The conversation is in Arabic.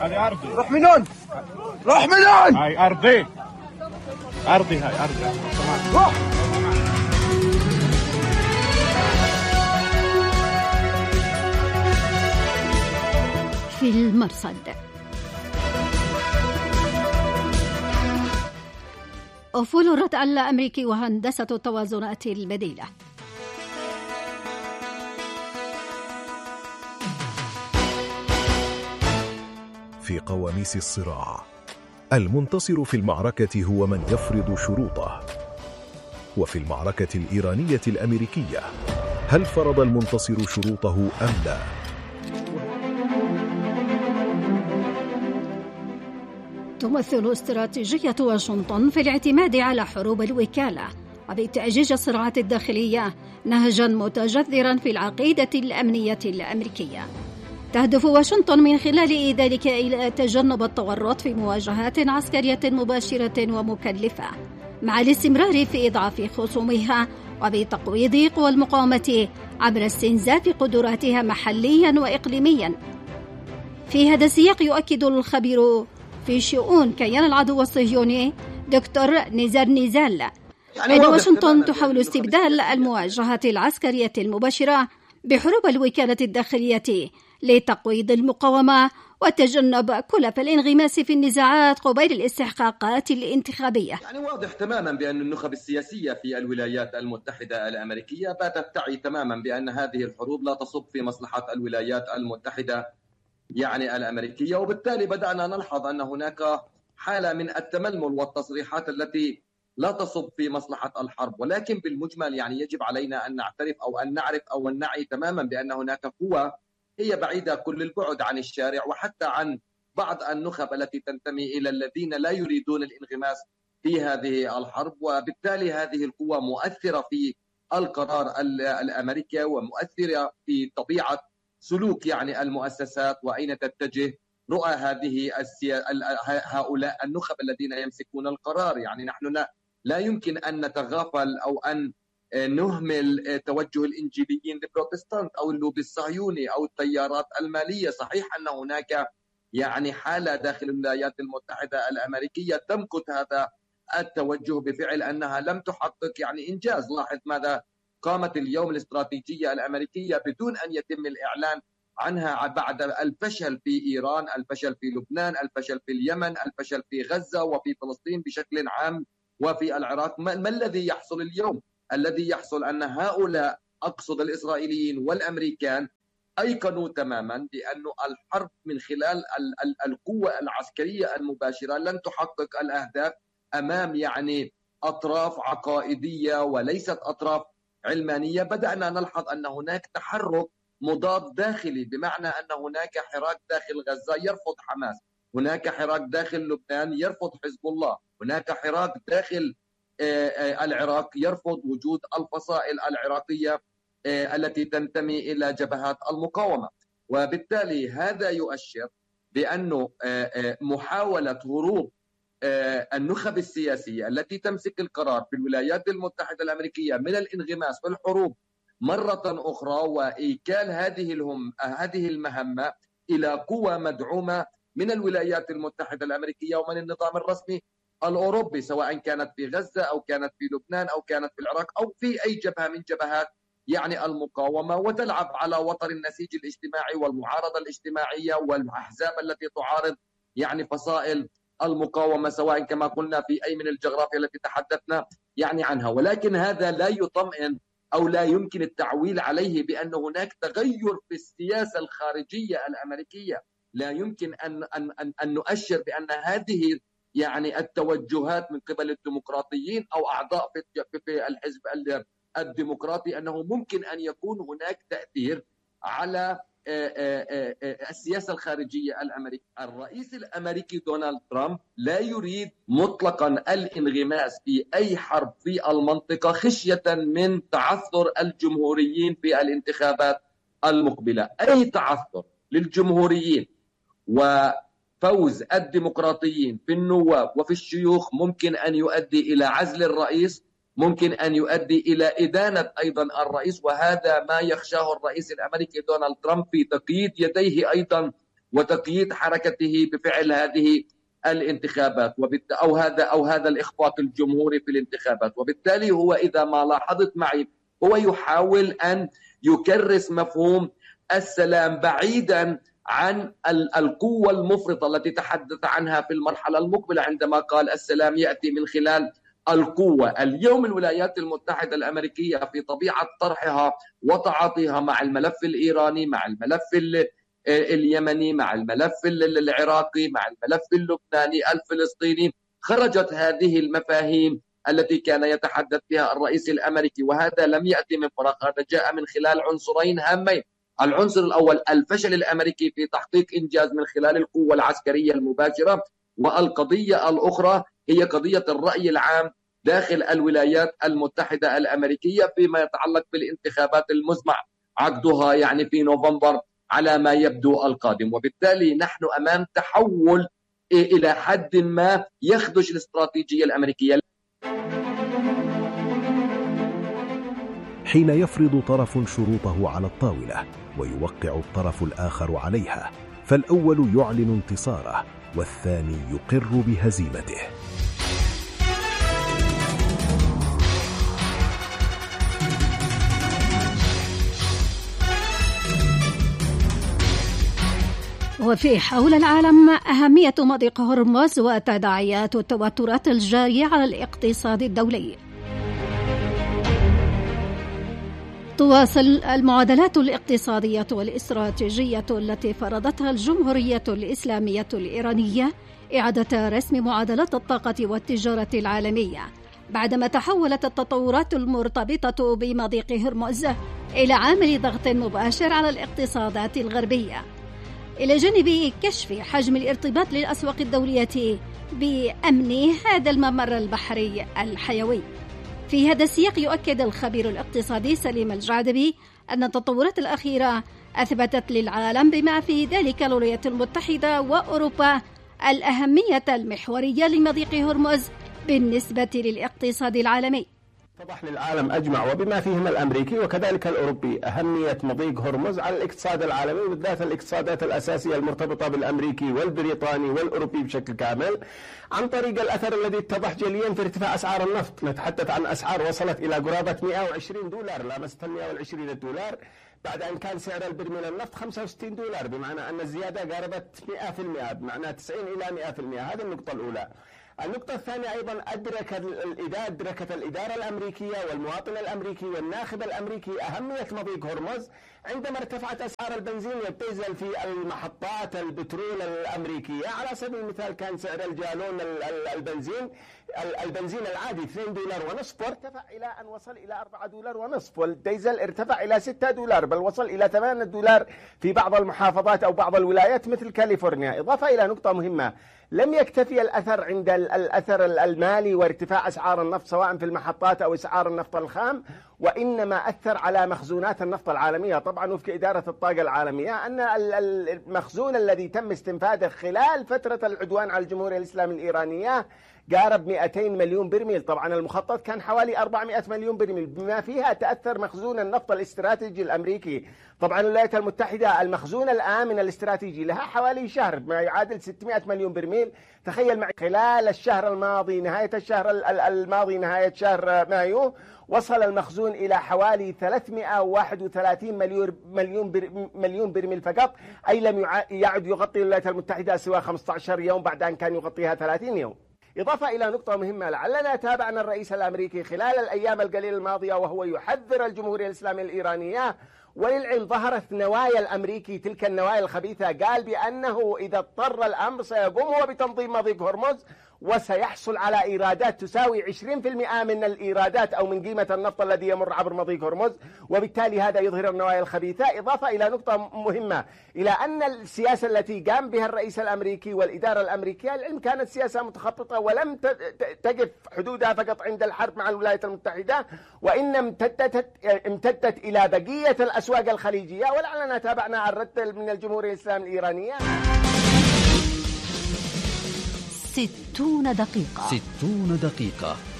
هذه أرضي. روح من هون، روح من هون. هاي أرضي، أرضي، هاي أرضي. روح. في المرصد. أفول الردع الأمريكي وهندسة التوازنات البديلة. في قواميس الصراع، المنتصر في المعركة هو من يفرض شروطه. وفي المعركة الإيرانية الأمريكية، هل فرض المنتصر شروطه أم لا؟ تمثل استراتيجية واشنطن في الاعتماد على حروب الوكالة وبتأجيج الصراعات الداخلية نهجا متجذرا في العقيدة الأمنية الأمريكية. تهدف واشنطن من خلال ذلك إلى تجنب التورط في مواجهات عسكرية مباشرة ومكلفة، مع الاستمرار في إضعاف خصومها وبتقويض قوى المقاومة عبر استنزاف قدراتها محليا وإقليميا. في هذا السياق يؤكد الخبير في شؤون كيان العدو الصهيوني دكتور نزار نزال أن واشنطن تحاول استبدال المواجهات العسكرية المباشرة بحروب الوكالة الداخلية لتقويض المقاومة وتجنب كلف الانغماس في النزاعات قبيل الاستحقاقات الانتخابية. يعني واضح تماما بأن النخب السياسية في الولايات المتحدة الأمريكية باتت تعي تماما بأن هذه الحروب لا تصب في مصلحة الولايات المتحدة يعني الأمريكية، وبالتالي بدأنا نلحظ أن هناك حالة من التململ والتصريحات التي لا تصب في مصلحة الحرب. ولكن بالمجمل يعني يجب علينا أن نعترف أو أن نعرف أو أن نعي تماما بأن هناك قوى هي بعيدة كل البعد عن الشارع وحتى عن بعض النخب التي تنتمي إلى الذين لا يريدون الانغماس في هذه الحرب، وبالتالي هذه القوى مؤثرة في القرار الأمريكي ومؤثرة في طبيعة سلوك يعني المؤسسات وأين تتجه رؤى هؤلاء النخب الذين يمسكون القرار. يعني نحن لا يمكن أن نتغافل أو أن نهمل توجه الإنجيليين البروتستانت أو اللوبي الصهيوني أو التيارات المالية. صحيح أن هناك يعني حالة داخل الولايات المتحدة الأمريكية تمكث هذا التوجه بفعل أنها لم تحقق يعني إنجاز. لاحظ ماذا قامت اليوم الاستراتيجية الأمريكية بدون أن يتم الإعلان عنها بعد الفشل في إيران، الفشل في لبنان، الفشل في اليمن، الفشل في غزة وفي فلسطين بشكل عام وفي العراق. ما الذي يحصل اليوم؟ الذي يحصل أن هؤلاء أقصد الإسرائيليين والأمريكان أيقنوا تماما بأن الحرب من خلال القوة العسكرية المباشرة لن تحقق الأهداف أمام يعني أطراف عقائدية وليست أطراف علمانية. بدأنا نلحظ أن هناك تحرك مضاد داخلي، بمعنى أن هناك حراك داخل غزة يرفض حماس، هناك حراك داخل لبنان يرفض حزب الله، هناك حراك داخل العراق يرفض وجود الفصائل العراقية التي تنتمي إلى جبهات المقاومة. وبالتالي هذا يؤشر بأن محاولة هروب النخب السياسية التي تمسك القرار في الولايات المتحدة الأمريكية من الانغماس في الحروب مرة أخرى وإيكال هذه المهمة إلى قوى مدعومة من الولايات المتحدة الأمريكية ومن النظام الرسمي الأوروبي، سواء كانت في غزة أو كانت في لبنان أو كانت في العراق أو في أي جبهة من جبهات يعني المقاومة، وتلعب على وتر النسيج الاجتماعي والمعارضة الاجتماعية والأحزاب التي تعارض يعني فصائل المقاومة، سواء كما قلنا في أي من الجغرافيا التي تحدثنا يعني عنها. ولكن هذا لا يطمئن أو لا يمكن التعويل عليه بأن هناك تغير في السياسة الخارجية الأمريكية. لا يمكن أن نؤشر بأن هذه يعني التوجهات من قبل الديمقراطيين أو أعضاء في الحزب الديمقراطي أنه ممكن أن يكون هناك تأثير على السياسة الخارجية الأمريكية. الرئيس الأمريكي دونالد ترامب لا يريد مطلقا الانغماس في أي حرب في المنطقة خشية من تعثر الجمهوريين في الانتخابات المقبلة. أي تعثر للجمهوريين وفوز الديمقراطيين في النواب وفي الشيوخ ممكن أن يؤدي إلى عزل الرئيس، ممكن أن يؤدي إلى إدانة أيضا الرئيس، وهذا ما يخشاه الرئيس الأمريكي دونالد ترامب في تقييد يديه أيضا وتقييد حركته بفعل هذه الانتخابات أو هذا الإخفاق الجمهوري في الانتخابات. وبالتالي هو إذا ما لاحظت معي هو يحاول أن يكرس مفهوم السلام بعيدا عن القوة المفرطة التي تحدث عنها في المرحلة المقبلة عندما قال السلام يأتي من خلال القوة. اليوم الولايات المتحدة الأمريكية في طبيعة طرحها وتعاطيها مع الملف الإيراني، مع الملف اليمني، مع الملف العراقي، مع الملف اللبناني الفلسطيني، خرجت هذه المفاهيم التي كان يتحدث بها الرئيس الأمريكي. وهذا لم يأتي من فراغ، هذا جاء من خلال عنصرين هامين. العنصر الأول الفشل الأمريكي في تحقيق إنجاز من خلال القوة العسكرية المباشرة، والقضية الأخرى هي قضية الرأي العام داخل الولايات المتحدة الأمريكية فيما يتعلق بالانتخابات المزمع عقدها يعني في نوفمبر على ما يبدو القادم. وبالتالي نحن أمام تحول إلى حد ما يخدش الاستراتيجية الأمريكية. حين يفرض طرف شروطه على الطاولة ويوقع الطرف الآخر عليها، فالأول يعلن انتصاره والثاني يقر بهزيمته. وفي حول العالم أهمية مضيق هرمز وتداعيات التوترات الجارية على الاقتصاد الدولي. تواصل المعادلات الاقتصادية والاستراتيجية التي فرضتها الجمهورية الإسلامية الإيرانية إعادة رسم معادلات الطاقة والتجارة العالمية، بعدما تحولت التطورات المرتبطة بمضيق هرمز إلى عامل ضغط مباشر على الاقتصادات الغربية، إلى جانب كشف حجم الارتباط للأسواق الدولية بأمن هذا الممر البحري الحيوي. في هذا السياق يؤكد الخبير الاقتصادي سليم الجعدبي أن التطورات الأخيرة أثبتت للعالم بما في ذلك الولايات المتحدة وأوروبا الأهمية المحورية لمضيق هرمز بالنسبة للاقتصاد العالمي. اتضح للعالم أجمع وبما فيهم الأمريكي وكذلك الأوروبي أهمية مضيق هرمز على الاقتصاد العالمي، وبالذات الاقتصادات الأساسية المرتبطة بالأمريكي والبريطاني والأوروبي بشكل كامل، عن طريق الأثر الذي اتضح جليا في ارتفاع أسعار النفط. نتحدث عن أسعار وصلت إلى قرابة $120، لامست $120 بعد أن كان سعر البرميل النفط $65، بمعنى أن الزيادة قاربت 100%، بمعنى 90 إلى 100%. هذه النقطة الأولى. النقطة الثانية أيضا أدركت الإدارة الأمريكية والمواطن الأمريكي والناخب الأمريكي أهمية مضيق هرمز عندما ارتفعت أسعار البنزين والديزل في المحطات البترول الأمريكية. على سبيل المثال كان سعر الجالون البنزين العادي $2.50، وارتفع إلى أن وصل إلى $4.50، والديزل ارتفع إلى $6، بل وصل إلى $8 في بعض المحافظات أو بعض الولايات مثل كاليفورنيا. إضافة إلى نقطة مهمة، لم يكتفي الأثر عند الأثر المالي وارتفاع أسعار النفط سواء في المحطات أو أسعار النفط الخام، وإنما أثر على مخزونات النفط العالمية. طبعا وفق إدارة الطاقة العالمية أن المخزون الذي تم استنفاده خلال فترة العدوان على الجمهورية الإسلامية الإيرانية قارب 200 مليون برميل. طبعا المخطط كان حوالي 400 مليون برميل، بما فيها تأثر مخزون النفط الاستراتيجي الأمريكي. طبعا الولايات المتحدة المخزون الآمن الاستراتيجي لها حوالي شهر، ما يعادل 600 مليون برميل. تخيل معي خلال الشهر الماضي، نهاية الشهر الماضي، نهاية شهر مايو، وصل المخزون إلى حوالي 331 مليون برميل فقط، أي لم يعد يغطي الولايات المتحدة سوى 15 يوم بعد أن كان يغطيها 30 يوم. إضافة إلى نقطة مهمة، لعلنا تابعنا الرئيس الأمريكي خلال الأيام القليلة الماضية وهو يحذر الجمهورية الإسلامية الإيرانية، وللعلم ظهرت نوايا الأمريكي، تلك النوايا الخبيثة. قال بأنه إذا اضطر الأمر سيقوم هو بتنظيم مضيق هرمز، وسيحصل على إيرادات تساوي 20% من الإيرادات أو من قيمة النفط الذي يمر عبر مضيق هرمز، وبالتالي هذا يظهر النوايا الخبيثة. إضافة إلى نقطة مهمة، إلى أن السياسة التي قام بها الرئيس الأمريكي والإدارة الأمريكية العلم كانت سياسة متخططة، ولم تقف حدودها فقط عند الحرب مع الولايات المتحدة، وإن امتدت إلى بقية الأسواق الخليجية. ولعلنا تابعنا الرد من الجمهورية الإسلامية الإيرانية. 60 دقيقة